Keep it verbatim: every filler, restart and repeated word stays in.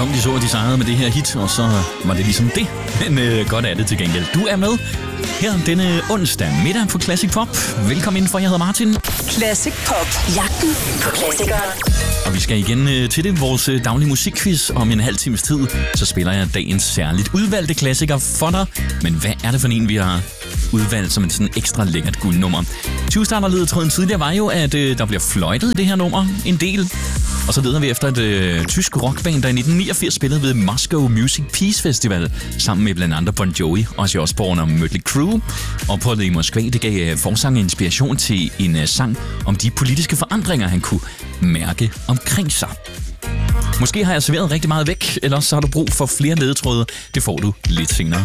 kom de så, og de sejrede med det her hit, og så var det ligesom det. Men øh, godt er det til gengæld. Du er med her denne onsdag middag på Classic Pop. Velkommen indenfor, jeg hedder Martin. Classic Pop. Jagten på klassikere. Og vi skal igen øh, til det, vores øh, daglige musikquiz. Om en halv times tid, så spiller jeg dagens særligt udvalgte klassiker for dig. Men hvad er det for en, vi har udvalgt som en sådan ekstra lækkert guldnummer? tyve starterledetråden tidligere var jo, at øh, der bliver fløjtet i det her nummer en del. Og så leder vi efter et øh, tysk rockband, der i nitten niogfirs spillede ved Moscow Music Peace Festival, sammen med blandt andre Bon Jovi, Ozzy Osbourne og Mötley Crüe. Opholdet i Moskva, det gav øh, forsanger inspiration til en øh, sang om de politiske forandringer, han kunne mærke omkring sig. Måske har jeg serveret rigtig meget væk, eller så har du brug for flere ledetråde. Det får du lidt senere.